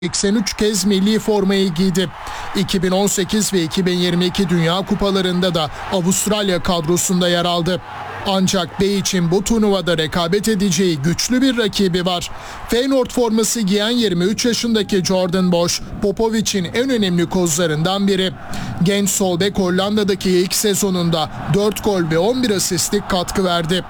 83 kez milli formayı giydi. 2018 ve 2022 Dünya Kupalarında da Avustralya kadrosunda yer aldı. Ancak Bey için bu turnuvada rekabet edeceği güçlü bir rakibi var. Feyenoord forması giyen 23 yaşındaki Jordan Bosch, Popovic'in en önemli kozlarından biri. Genç sol bek Hollanda'daki ilk sezonunda 4 gol ve 11 asistlik katkı verdi.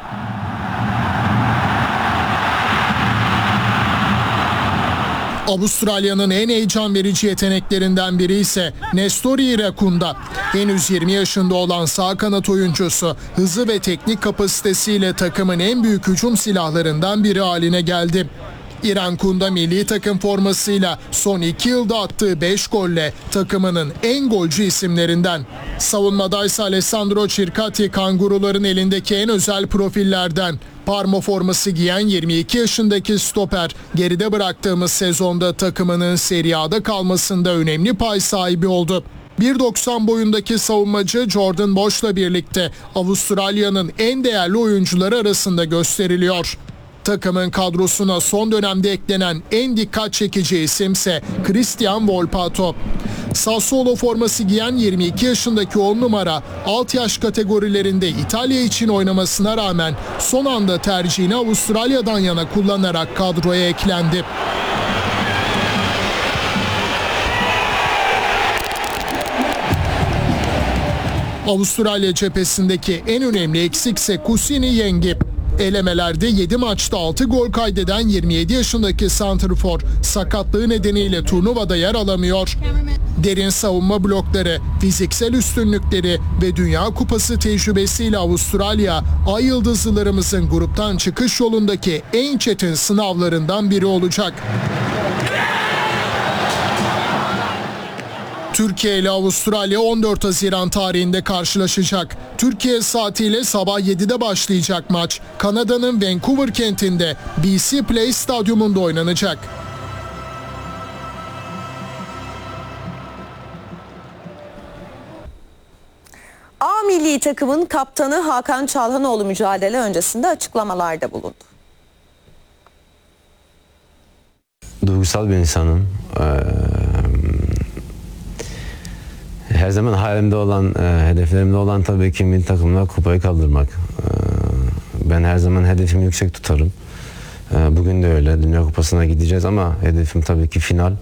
Avustralya'nın en heyecan verici yeteneklerinden biri ise Nestori Irakunda. Henüz 20 yaşında olan sağ kanat oyuncusu hızı ve teknik kapasitesiyle takımın en büyük hücum silahlarından biri haline geldi. Irakunda milli takım formasıyla son 2 yılda attığı 5 golle takımının en golcü isimlerinden. Savunmadaysa Alessandro Circati kanguruların elindeki en özel profillerden. Parma forması giyen 22 yaşındaki stoper geride bıraktığımız sezonda takımının Serie A'da kalmasında önemli pay sahibi oldu. 1.90 boyundaki savunmacı Jordan Bosch'la birlikte Avustralya'nın en değerli oyuncuları arasında gösteriliyor. Takımın kadrosuna son dönemde eklenen en dikkat çekici isimse Christian Volpato. Sassuolo forması giyen 22 yaşındaki 10 numara alt yaş kategorilerinde İtalya için oynamasına rağmen son anda tercihini Avustralya'dan yana kullanarak kadroya eklendi. Avustralya cephesindeki en önemli eksikse Kusini Yengi. Elemelerde 7 maçta 6 gol kaydeden 27 yaşındaki santrfor sakatlığı nedeniyle turnuvada yer alamıyor. Derin savunma blokları, fiziksel üstünlükleri ve Dünya Kupası tecrübesiyle Avustralya, Ay Yıldızlılarımızın gruptan çıkış yolundaki en çetin sınavlarından biri olacak. Türkiye ile Avustralya 14 Haziran tarihinde karşılaşacak. Türkiye saatiyle sabah 7'de başlayacak maç Kanada'nın Vancouver kentinde BC Place Stadyumunda oynanacak. A milli takımın kaptanı Hakan Çalhanoğlu mücadele öncesinde açıklamalarda bulundu. Duygusal bir insanım. Her zaman hayalimde olan, hedeflerimde olan tabii ki milli takımla kupayı kaldırmak. Ben her zaman hedefimi yüksek tutarım. Bugün de öyle. Dünya Kupası'na gideceğiz ama hedefim tabii ki final.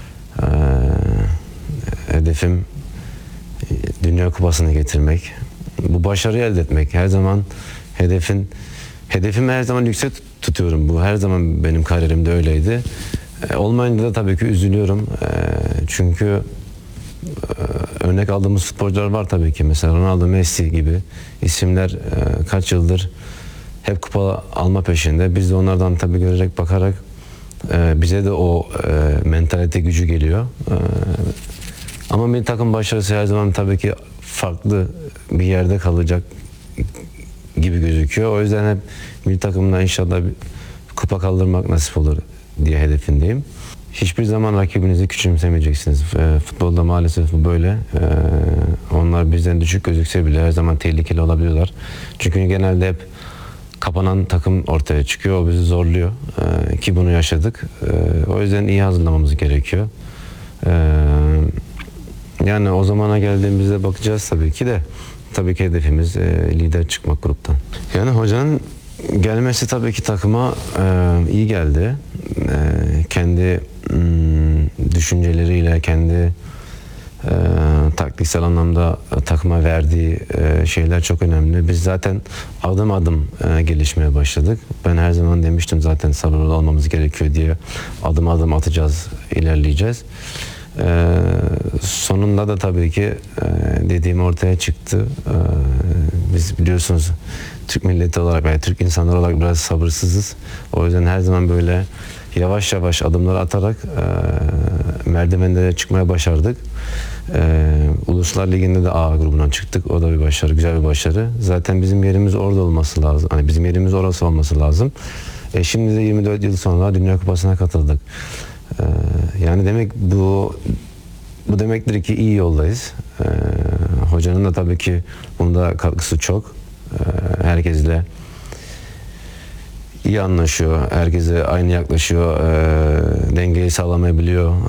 Hedefim Dünya Kupası'nı getirmek. Bu başarıyı elde etmek. Her zaman hedefimi her zaman yüksek tutuyorum. Bu her zaman benim kariyerimde öyleydi. Olmayınca da tabii ki üzülüyorum. Çünkü örnek aldığımız futbolcular var tabii ki. Mesela Ronaldo, Messi gibi isimler kaç yıldır hep kupa alma peşinde. Biz de onlardan tabii görerek, bakarak bize de o mentalite gücü geliyor. Ama milli takım başarısı her zaman tabii ki farklı bir yerde kalacak gibi gözüküyor. O yüzden hep milli takımla inşallah bir kupa kaldırmak nasip olur diye hedefindeyim. Hiçbir zaman rakibinizi küçümsemeyeceksiniz. Futbolda maalesef bu böyle. Onlar bizden düşük gözükse bile her zaman tehlikeli olabiliyorlar. Çünkü genelde hep kapanan takım ortaya çıkıyor. O bizi zorluyor. Ki bunu yaşadık. O yüzden iyi hazırlamamız gerekiyor. Yani o zamana geldiğimizde bakacağız tabii ki de. Tabii ki hedefimiz lider çıkmak gruptan. Yani hocanın gelmesi tabii ki takıma iyi geldi. Kendi düşünceleriyle, kendi taktiksel anlamda takıma verdiği şeyler çok önemli. Biz zaten adım adım gelişmeye başladık. Ben her zaman demiştim zaten sabırlı olmamız gerekiyor diye. Adım adım atacağız, ilerleyeceğiz. Sonunda da tabii ki dediğim ortaya çıktı. Biz biliyorsunuz Türk milleti olarak veya Türk insanlar olarak biraz sabırsızız. O yüzden her zaman böyle yavaş yavaş adımlar atarak merdivenlere çıkmaya başardık. Uluslar Ligi'nde de A grubundan çıktık. O da bir başarı, güzel bir başarı. Zaten bizim yerimiz orada olması lazım. Hani bizim yerimiz orası olması lazım. Şimdi de 24 yıl sonra Dünya Kupası'na katıldık. Yani demek bu demektir ki iyi yoldayız. Hocanın da tabii ki bunda katkısı çok. Herkesle iyi anlaşıyor, herkese aynı yaklaşıyor, dengeyi sağlamayabiliyor.